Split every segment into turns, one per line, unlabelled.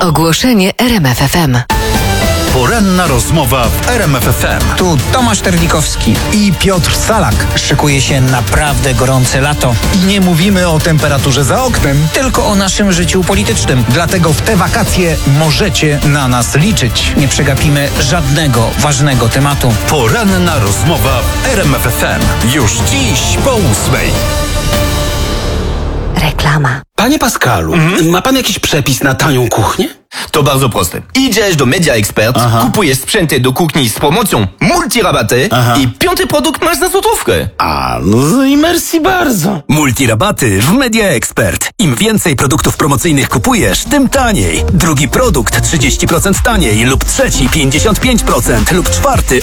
Ogłoszenie RMF FM.
Poranna rozmowa w RMF FM.
Tu Tomasz Terlikowski
i Piotr Salak.
Szykuje się naprawdę gorące lato.
I nie mówimy o temperaturze za oknem,
Tylko o naszym życiu politycznym.
dlatego w te wakacje możecie na nas liczyć.
Nie przegapimy żadnego ważnego tematu.
Poranna rozmowa w RMF FM. Już dziś po 8:00.
Reklama.
Panie Pascalu, ma pan jakiś przepis na tanią kuchnię?
To bardzo proste. Idziesz do Media Expert, kupujesz sprzęty do kuchni z promocją multirabaty i piąty produkt masz za złotówkę.
A, no i merci bardzo.
Multirabaty w Media Expert. Im więcej produktów promocyjnych kupujesz, tym taniej. Drugi produkt 30% taniej lub trzeci 55% lub czwarty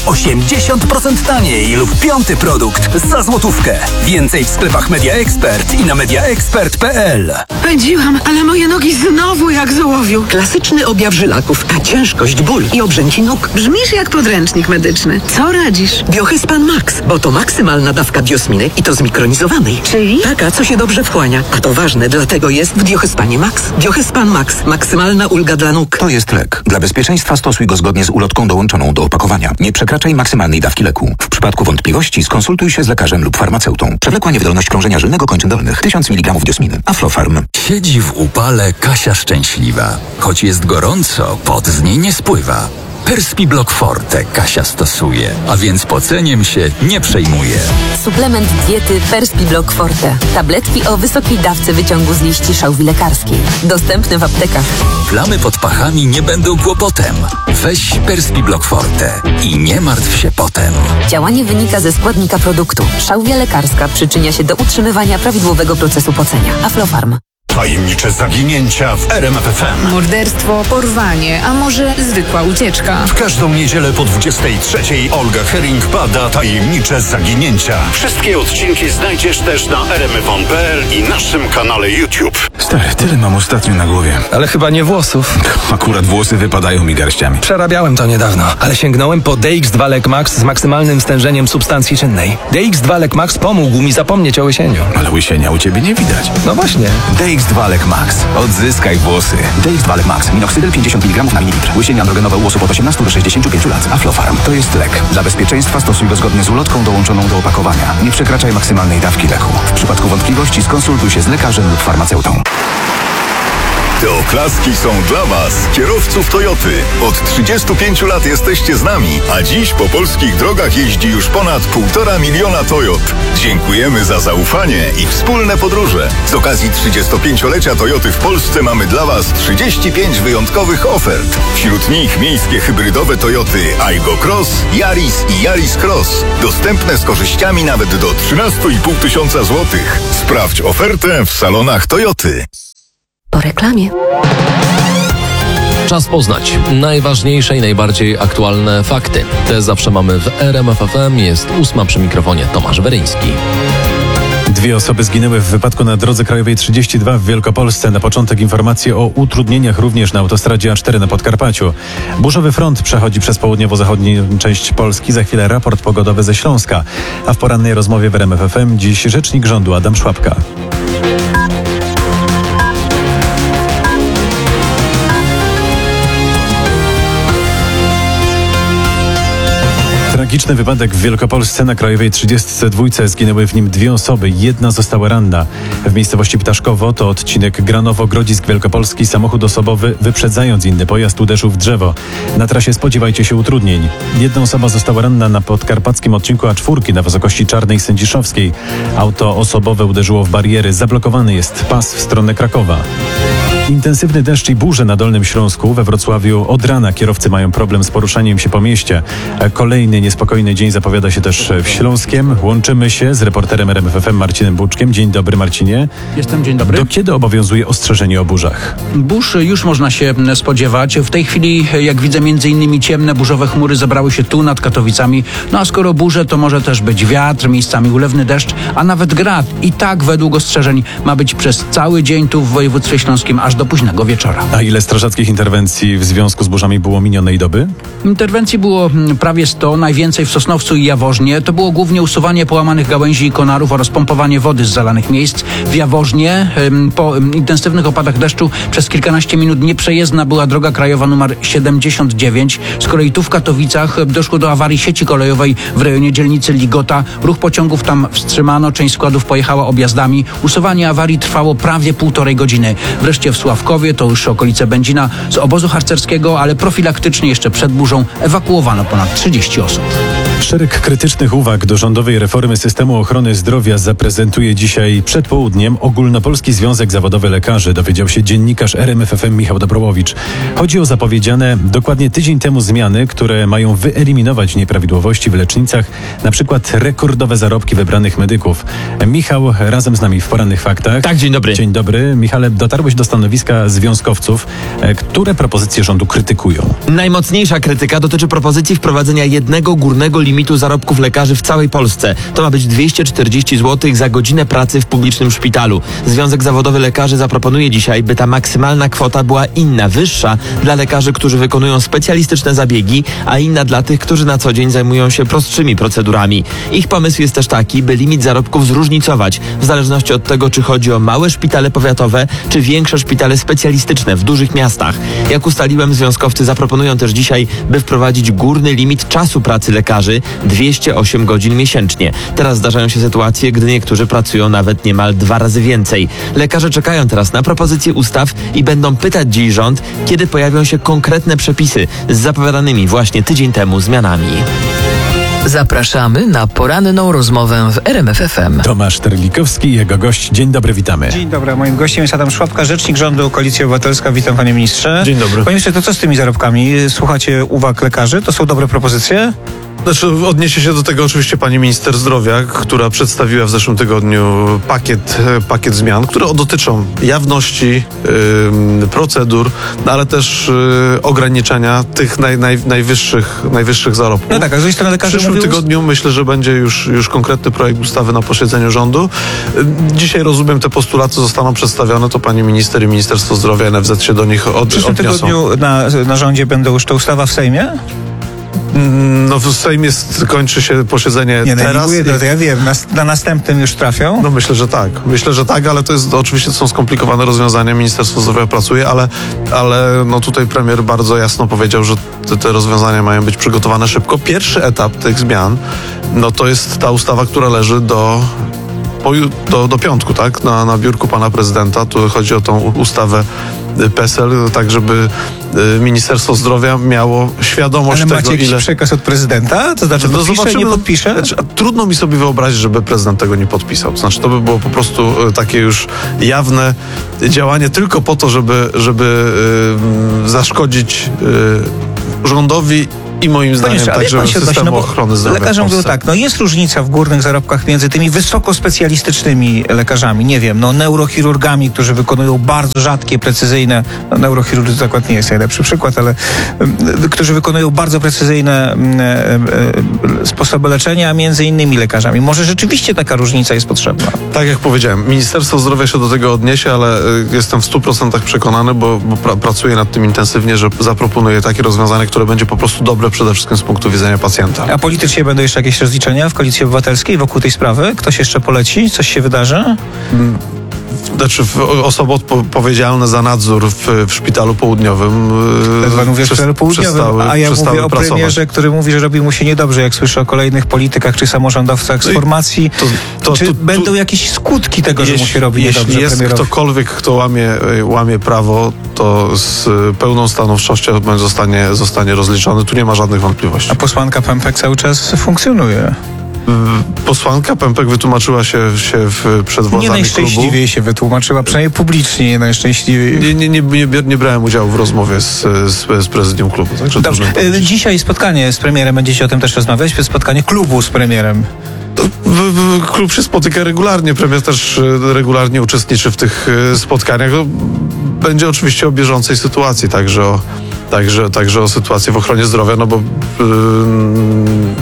80% taniej lub piąty produkt za złotówkę. Więcej w sklepach Media Expert i na mediaexpert.pl.
Pędziłam, ale moje nogi znowu jak z ołowiu.
Klasyczny objaw żylaków, a ciężkość, ból i obrzęki nóg.
Brzmisz jak podręcznik medyczny. Co radzisz?
Biohyspan Max, bo to maksymalna dawka diosminy i to zmikronizowanej.
Czyli?
Taka, co się dobrze wchłania. A to ważne, dlatego jest w Biohyspanie Max. Biohyspan Max. Maksymalna ulga dla nóg.
To jest lek. Dla bezpieczeństwa stosuj go zgodnie z ulotką dołączoną do opakowania. Nie przekraczaj maksymalnej dawki leku. W przypadku wątpliwości skonsultuj się z lekarzem lub farmaceutą. Przewlekła niewydolność krążenia żylnego kończyn dolnych. 1000 mg diosminy. Aflofarm.
Siedzi w upale Kasia szczęśliwa. Choć jest gorąco, pot z niej nie spływa. Perspiblock Forte Kasia stosuje, a więc poceniem się nie przejmuje.
Suplement diety Perspiblock Forte. Tabletki o wysokiej dawce wyciągu z liści szałwi lekarskiej. Dostępne w aptekach.
Plamy pod pachami nie będą kłopotem. Weź Perspiblock Forte i nie martw się potem.
Działanie wynika ze składnika produktu. Szałwia lekarska przyczynia się do utrzymywania prawidłowego procesu pocenia. Aflofarm.
Tajemnicze zaginięcia w RMF FM.
Morderstwo, porwanie, a może zwykła ucieczka.
W każdą niedzielę po 23:00 Olga Herring bada tajemnicze zaginięcia. Wszystkie odcinki znajdziesz też na rmfon.pl i naszym kanale YouTube.
Stary, tyle mam ostatnio na głowie.
Ale chyba nie włosów.
Akurat włosy wypadają mi garściami.
Przerabiałem to niedawno, ale sięgnąłem po DX2 Lek Max z maksymalnym stężeniem substancji czynnej. DX2 Lek Max pomógł mi zapomnieć o łysieniu.
Ale łysienia u ciebie nie widać.
No właśnie.
DX2 Lek Max. Odzyskaj włosy.
DX2 Lek Max. Minoxydil 50 mg na mililitr. Łysienia androgenowe u osób od 18 do 65 lat. Aflofarm. To jest lek. Dla bezpieczeństwa stosuj go zgodnie z ulotką dołączoną do opakowania. Nie przekraczaj maksymalnej dawki leku. W przypadku wątpliwości skonsultuj się z lekarzem lub farmaceutą.
Te oklaski są dla Was, kierowców Toyoty. Od 35 lat jesteście z nami, a dziś po polskich drogach jeździ już ponad 1,5 miliona Toyot. Dziękujemy za zaufanie i wspólne podróże. Z okazji 35-lecia Toyoty w Polsce mamy dla Was 35 wyjątkowych ofert. Wśród nich miejskie hybrydowe Toyoty Aygo Cross, Yaris i Yaris Cross. Dostępne z korzyściami nawet do 13,5 tysiąca złotych. Sprawdź ofertę w salonach Toyoty.
Po reklamie.
Czas poznać najważniejsze i najbardziej aktualne fakty. Te zawsze mamy w RMF FM. Jest 8:00 przy mikrofonie Tomasz Weryński.
2 osoby zginęły w wypadku na drodze krajowej 32 w Wielkopolsce. Na początek informacje o utrudnieniach również na autostradzie A4 na Podkarpaciu. Burzowy front przechodzi przez południowo-zachodnią część Polski. Za chwilę raport pogodowy ze Śląska. A w porannej rozmowie w RMF FM dziś rzecznik rządu Adam Szłapka. Tragiczny wypadek w Wielkopolsce na krajowej 32. Zginęły w nim 2 osoby. Jedna została ranna. W miejscowości Ptaszkowo, to odcinek Granowo-Grodzisk Wielkopolski, samochód osobowy wyprzedzając inny pojazd uderzył w drzewo. Na trasie spodziewajcie się utrudnień. 1 osoba została ranna na podkarpackim odcinku A4 na wysokości Czarnej Sędziszowskiej. Auto osobowe uderzyło w bariery. Zablokowany jest pas w stronę Krakowa. Intensywny deszcz i burze na Dolnym Śląsku. We Wrocławiu od rana kierowcy mają problem z poruszaniem się po mieście. Kolejny niespokojny dzień zapowiada się też w Śląskiem. Łączymy się z reporterem RMF FM Marcinem Buczkiem. Dzień dobry, Marcinie.
Dzień dobry.
Do kiedy obowiązuje ostrzeżenie o burzach?
Burz już można się spodziewać. W tej chwili, jak widzę, między innymi ciemne burzowe chmury zebrały się tu nad Katowicami. No a skoro burze, to może też być wiatr, miejscami ulewny deszcz, a nawet grad. I tak według ostrzeżeń ma być przez cały dzień tu w województwie śląskim, aż aż do późnego wieczora.
A ile strażackich interwencji w związku z burzami było minionej doby?
Interwencji było prawie 100, najwięcej w Sosnowcu i Jaworznie. To było głównie usuwanie połamanych gałęzi i konarów oraz pompowanie wody z zalanych miejsc. W Jaworznie po intensywnych opadach deszczu przez kilkanaście minut nieprzejezdna była droga krajowa numer 79. Z kolei tu w Katowicach doszło do awarii sieci kolejowej w rejonie dzielnicy Ligota. Ruch pociągów tam wstrzymano, część składów pojechała objazdami. Usuwanie awarii trwało prawie 1,5 godziny. Wreszcie w Sławkowie, to już okolice Będzina, z obozu harcerskiego, ale profilaktycznie jeszcze przed burzą ewakuowano ponad 30 osób.
Szereg krytycznych uwag do rządowej reformy systemu ochrony zdrowia zaprezentuje dzisiaj przed południem Ogólnopolski Związek Zawodowy Lekarzy, dowiedział się dziennikarz RMFFM Michał Dobrołowicz. Chodzi o zapowiedziane dokładnie tydzień temu zmiany, które mają wyeliminować nieprawidłowości w lecznicach, na przykład rekordowe zarobki wybranych medyków. Michał razem z nami w Porannych Faktach.
Tak, dzień dobry.
Dzień dobry. Michale, dotarłeś do stanowiska związkowców. Które propozycje rządu krytykują?
Najmocniejsza krytyka dotyczy propozycji wprowadzenia jednego górnego limitu zarobków lekarzy w całej Polsce. To ma być 240 zł za godzinę pracy w publicznym szpitalu. Związek Zawodowy Lekarzy zaproponuje dzisiaj, by ta maksymalna kwota była inna, wyższa dla lekarzy, którzy wykonują specjalistyczne zabiegi, a inna dla tych, którzy na co dzień zajmują się prostszymi procedurami. Ich pomysł jest też taki, by limit zarobków zróżnicować w zależności od tego, czy chodzi o małe szpitale powiatowe, czy większe szpitale specjalistyczne w dużych miastach. Jak ustaliłem, związkowcy zaproponują też dzisiaj, by wprowadzić górny limit czasu pracy lekarzy, 208 godzin miesięcznie. Teraz zdarzają się sytuacje, gdy niektórzy pracują nawet niemal 2 razy więcej. Lekarze czekają teraz na propozycje ustaw i będą pytać dziś rząd, kiedy pojawią się konkretne przepisy z zapowiadanymi właśnie tydzień temu zmianami.
Zapraszamy na poranną rozmowę w RMF FM.
Tomasz Terlikowski i jego gość. Dzień dobry, witamy.
Dzień dobry, moim gościem jest Adam Szłapka, rzecznik rządu Koalicja Obywatelska. Witam, panie ministrze.
Dzień dobry.
Panie ministrze, to co z tymi zarobkami? Słuchacie uwag lekarzy? To są dobre propozycje?
Znaczy, odniesie się do tego oczywiście pani minister zdrowia, która przedstawiła w zeszłym tygodniu pakiet zmian, które dotyczą jawności, procedur, ale też ograniczenia tych najwyższych zarobków.
No tak, a z drugiej strony lekarze
w przyszłym tygodniu myślę, że będzie już konkretny projekt ustawy na posiedzeniu rządu. Dzisiaj, rozumiem, te postulaty zostaną przedstawione, to pani minister i Ministerstwo Zdrowia, NFZ się do nich odniosą.
W przyszłym tygodniu na rządzie będą już ta ustawa w Sejmie?
No w Sejmie kończy się posiedzenie teraz.
To ja wiem, na następnym już trafią?
No myślę, że tak, ale to jest oczywiście są skomplikowane rozwiązania, Ministerstwo Zdrowia pracuje, ale no tutaj premier bardzo jasno powiedział, że te rozwiązania mają być przygotowane szybko. Pierwszy etap tych zmian, no to jest ta ustawa, która leży do piątku, tak? Na biurku pana prezydenta. Tu chodzi o tą ustawę PESEL, tak żeby Ministerstwo Zdrowia miało świadomość tego, ile...
Ale macie jakiś przekaz od prezydenta? To znaczy podpisze, nie podpisze?
Znaczy, trudno mi sobie wyobrazić, żeby prezydent tego nie podpisał. To znaczy, to by było po prostu takie już jawne działanie tylko po to, żeby zaszkodzić rządowi i moim zdaniem także systemu ochrony zdrowia.
Lekarze mówią tak, no jest różnica w górnych zarobkach między tymi wysokospecjalistycznymi lekarzami, nie wiem, no neurochirurgami, którzy wykonują bardzo rzadkie, precyzyjne, no neurochirurgy to akurat nie jest najlepszy przykład, ale którzy wykonują bardzo precyzyjne sposoby leczenia, a między innymi lekarzami. Może rzeczywiście taka różnica jest potrzebna.
Tak jak powiedziałem, Ministerstwo Zdrowia się do tego odniesie, ale jestem w 100% przekonany, bo pracuję nad tym intensywnie, że zaproponuję takie rozwiązanie, które będzie po prostu dobre przede wszystkim z punktu widzenia pacjenta.
A politycznie będą jeszcze jakieś rozliczenia w Koalicji Obywatelskiej wokół tej sprawy? Ktoś jeszcze poleci? Coś się wydarzy?
Znaczy osoby odpowiedzialne za nadzór w szpitalu południowym
mówię w szpitalu południowym, a ja mówię o premierze, który mówi, że robi mu się niedobrze, jak słyszę o kolejnych politykach czy samorządowcach z formacji. Czy będą jakieś skutki tego, że mu się robi niedobrze?
Jeśli jest ktokolwiek, kto łamie prawo, to z pełną stanowczością zostanie rozliczony. Tu nie ma żadnych wątpliwości.
A posłanka Pępek cały czas funkcjonuje.
Posłanka Pępek wytłumaczyła się przed władzami
nie najszczęśliwiej
klubu.
się wytłumaczyła, przynajmniej publicznie nie najszczęśliwiej.
Nie brałem udziału w rozmowie z prezydium klubu. Także
dobrze. Dzisiaj spotkanie z premierem, będziecie o tym też rozmawiać, spotkanie klubu z premierem.
Klub się spotyka regularnie, premier też regularnie uczestniczy w tych spotkaniach. Będzie oczywiście o bieżącej sytuacji, także o sytuacji w ochronie zdrowia, no bo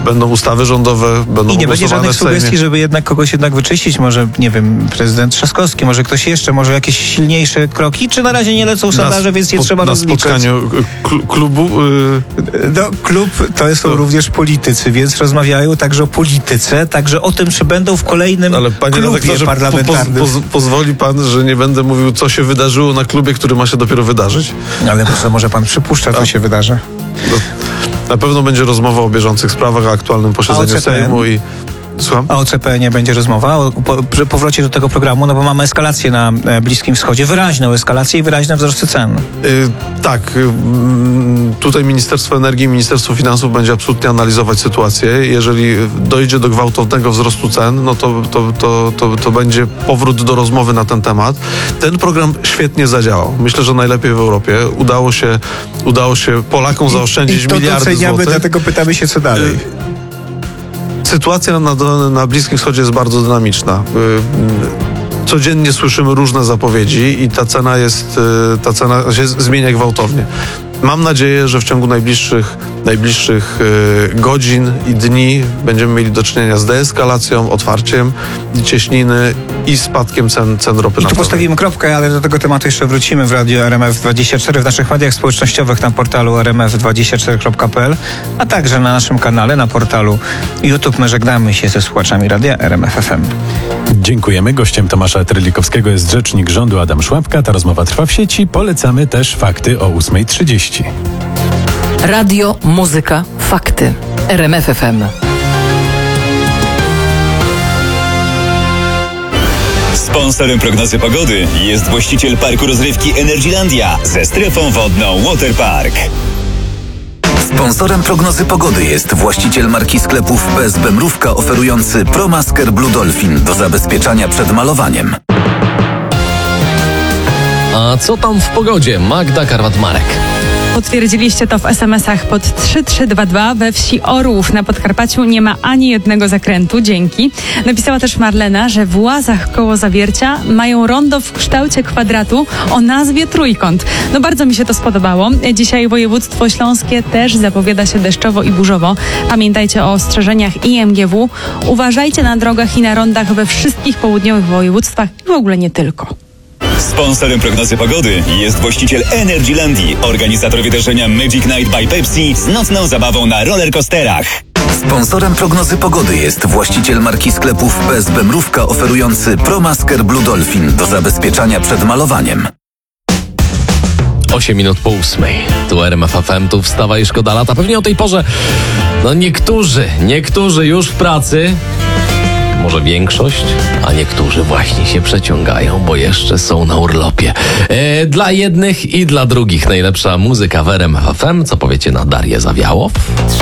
będą ustawy rządowe, będą
I nie będzie
ogłosowane
żadnych
w Sejmie.
sugestii, żeby jednak kogoś jednak wyczyścić, może, nie wiem, prezydent Trzaskowski, może ktoś jeszcze, może jakieś silniejsze kroki, czy na razie nie lecą sondaże, więc nie trzeba rozliczać?
Na spotkaniu klubu...
Klub to są również politycy, więc rozmawiają także o polityce, także o tym, czy będą w kolejnym klubie parlamentarnym.
Pozwoli pan, że nie będę mówił, co się wydarzyło na klubie, który ma się dopiero wydarzyć?
Ale może pan przypuszcza, co się wydarzy?
Na pewno będzie rozmowa o bieżących sprawach, o aktualnym posiedzeniu Sejmu i... Słucham?
A o CPN-ie będzie rozmowa, o powrocie do tego programu, no bo mamy eskalację na Bliskim Wschodzie, wyraźną eskalację i wyraźne wzrosty cen.
Tak. Tutaj Ministerstwo Energii i Ministerstwo Finansów będzie absolutnie analizować sytuację. Jeżeli dojdzie do gwałtownego wzrostu cen, no to będzie powrót do rozmowy na ten temat. Ten program świetnie zadziałał. Myślę, że najlepiej w Europie. Udało się Polakom zaoszczędzić miliardy
doceniamy,
złotych.
dlatego pytamy się, co dalej.
Sytuacja na Bliskim Wschodzie jest bardzo dynamiczna. Codziennie słyszymy różne zapowiedzi i ta cena się zmienia gwałtownie. Mam nadzieję, że w ciągu najbliższych godzin i dni będziemy mieli do czynienia z deeskalacją, otwarciem cieśniny i spadkiem cen ropy naftowej.
I tu postawimy kropkę, ale do tego tematu jeszcze wrócimy w Radiu RMF24, w naszych mediach społecznościowych, na portalu rmf24.pl, a także na naszym kanale, na portalu YouTube. My żegnamy się ze słuchaczami Radia RMF FM.
Dziękujemy. Gościem Tomasza Trylikowskiego jest rzecznik rządu Adam Szłapka. Ta rozmowa trwa w sieci. Polecamy też fakty o 8:30.
Radio, muzyka, fakty. RMF FM.
Sponsorem prognozy pogody jest właściciel parku rozrywki Energylandia ze strefą wodną Waterpark.
Sponsorem prognozy pogody jest właściciel marki sklepów PSB Mrówka oferujący ProMasker Blue Dolphin do zabezpieczania przed malowaniem.
A co tam w pogodzie? Magda Karwat-Marek.
Potwierdziliście to w SMS-ach pod 3322. We wsi Orłów na Podkarpaciu nie ma ani jednego zakrętu. Dzięki. Napisała też Marlena, że w Łazach koło Zawiercia mają rondo w kształcie kwadratu o nazwie Trójkąt. No bardzo mi się to spodobało. Dzisiaj województwo śląskie też zapowiada się deszczowo i burzowo. Pamiętajcie o ostrzeżeniach IMGW. Uważajcie na drogach i na rondach we wszystkich południowych województwach i w ogóle nie tylko.
Sponsorem prognozy pogody jest właściciel Energylandii, organizator wydarzenia Magic Night by Pepsi z nocną zabawą na rollercoasterach.
Sponsorem prognozy pogody jest właściciel marki sklepów PSB Mrówka oferujący ProMasker Blue Dolphin do zabezpieczania przed malowaniem.
8 minut po 8. Tu RMF FM, tu wstawa i szkoda lata. Pewnie o tej porze, no niektórzy już w pracy, może większość, a niektórzy właśnie się przeciągają, bo jeszcze są na urlopie. Dla jednych i dla drugich najlepsza muzyka w RMF FM. Co powiecie na Darię Zawiałow?